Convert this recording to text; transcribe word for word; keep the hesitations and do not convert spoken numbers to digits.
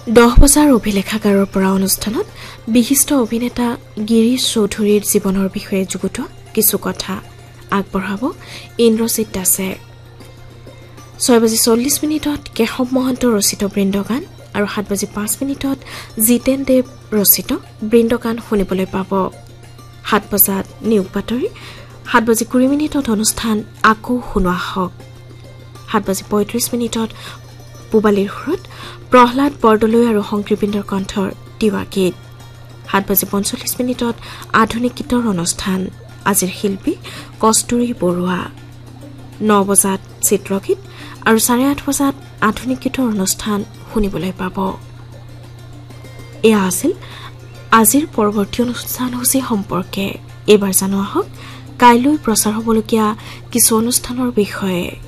দহ বজাৰ অভিলেখাগাৰৰ পৰা অনুষ্ঠানত বিশিষ্ট অভিনেতা গিৰীশ চৌধুৰীৰ জীৱনৰ বিষয়ে যুগুত কিছু কথা আগবঢ়াব ইন্দ্ৰজিৎ দাসে। ছয় বাজি চল্লিছ মিনিটত কেশৱ মহন্ত ৰচিত বৃন্দগান আৰু সাত বাজি পাঁচ মিনিটত জিতেন দেৱ ৰচিত বৃন্দগান শুনিবলৈ পাব। সাত বজাত নিয়োগ বাতৰি, সাত বাজি কুৰি মিনিটত অনুষ্ঠান আকৌ শুনোৱা হওক। সাত বাজি পঁয়ত্ৰিছ মিনিটত পূবালীৰ সুৰত প্ৰহ্লাদ বৰদলৈ আৰু সংকীৰ্পিন্দৰ কণ্ঠৰ তিৱা গীত। সাত বাজি পঞ্চল্লিছ মিনিটত আধুনিক গীতৰ অনুষ্ঠান, আজিৰ শিল্পী কস্তুৰী বৰুৱা। ন বজাত চিত্ৰগীত আৰু চাৰে আঠ বজাত আধুনিক গীতৰ অনুষ্ঠান শুনিবলৈ পাব। এয়া আছিল আজিৰ পৰৱৰ্তী অনুষ্ঠানসূচী সম্পৰ্কে। এইবাৰ জনোৱা হওক কাইলৈ প্ৰচাৰ হ'বলগীয়া কিছু অনুষ্ঠানৰ বিষয়ে।